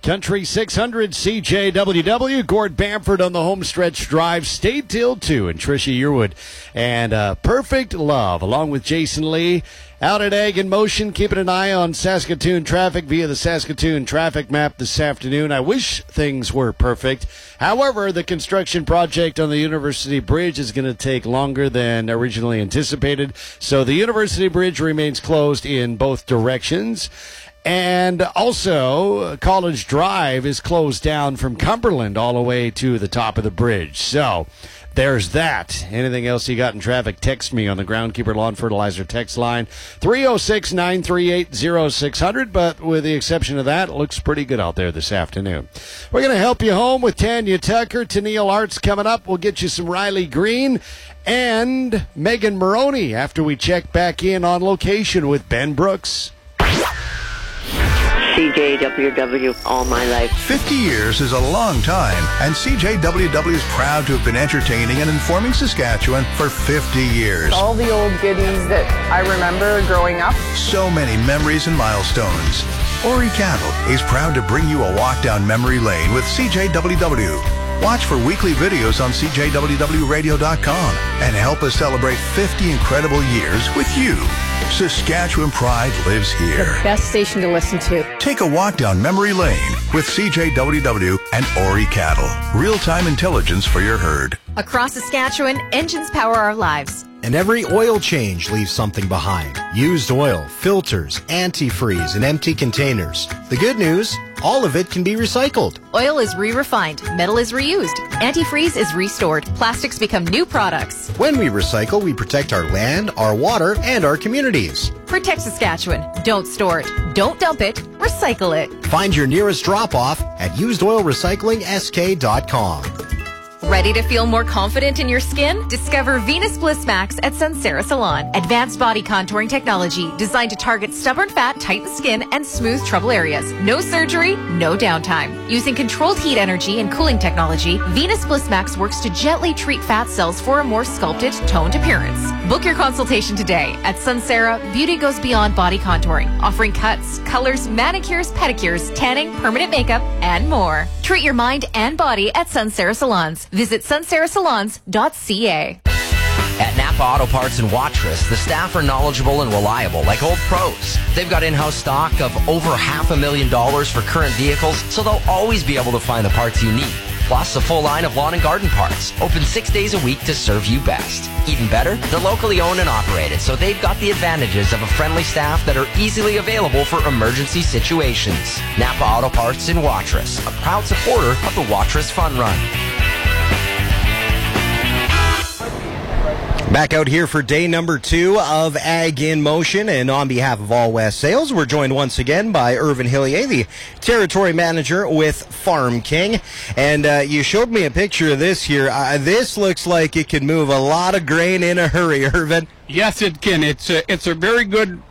Country 600 CJWW. Gord Bamford on the home stretch drive. Stay till 2. And Tricia Yearwood and Perfect Love along with Jason Lee. Out at Ag in Motion, keeping an eye on Saskatoon traffic via the Saskatoon traffic map this afternoon. I wish things were perfect. However, the construction project on the University Bridge is going to take longer than originally anticipated. So the University Bridge remains closed in both directions. And also, College Drive is closed down from Cumberland all the way to the top of the bridge. So there's that. Anything else you got in traffic, text me on the Groundkeeper Lawn Fertilizer text line, 306-938-0600. But with the exception of that, it looks pretty good out there this afternoon. We're going to help you home with Tanya Tucker. Tennille Arts coming up. We'll get you some Riley Green and Megan Maroney after we check back in on location with Ben Brooks. CJWW all my life. 50 years is a long time, and CJWW is proud to have been entertaining and informing Saskatchewan for 50 years. All the old goodies that I remember growing up. So many memories and milestones. Ori Cattle is proud to bring you a walk down memory lane with CJWW. Watch for weekly videos on CJWWradio.com and help us celebrate 50 incredible years with you. Saskatchewan pride lives here. The best station to listen to. Take a walk down memory lane with CJWW and Ori Cattle. Real-time intelligence for your herd. Across Saskatchewan, engines power our lives. And every oil change leaves something behind. Used oil, filters, antifreeze, and empty containers. The good news, all of it can be recycled. Oil is re-refined, metal is reused, antifreeze is restored, plastics become new products. When we recycle, we protect our land, our water, and our communities. Protect Saskatchewan. Don't store it. Don't dump it. Recycle it. Find your nearest drop-off at usedoilrecyclingsk.com. Ready to feel more confident in your skin? Discover Venus Bliss Max at Sunsera Salon. Advanced body contouring technology designed to target stubborn fat, tighten skin, and smooth trouble areas. No surgery, no downtime. Using controlled heat energy and cooling technology, Venus Bliss Max works to gently treat fat cells for a more sculpted, toned appearance. Book your consultation today. At Sunsera, beauty goes beyond body contouring, offering cuts, colors, manicures, pedicures, tanning, permanent makeup, and more. Treat your mind and body at Sunsera Salons. Visit sunserasalons.ca. At Napa Auto Parts and Watrous, the staff are knowledgeable and reliable like old pros. They've got in-house stock of over $500,000 for current vehicles, so they'll always be able to find the parts you need. Plus a full line of lawn and garden parts, open 6 days a week to serve you best. Even better, they're locally owned and operated, so they've got the advantages of a friendly staff that are easily available for emergency situations. Napa Auto Parts and Watrous, a proud supporter of the Watrous Fun Run. Back out here for day number 2 of Ag in Motion, and on behalf of All West Sales, we're joined once again by Irvin Hillier, the territory manager with Farm King. And you showed me a picture of this here. This looks like it could move a lot of grain in a hurry, Irvin. Yes, it can. It's a very good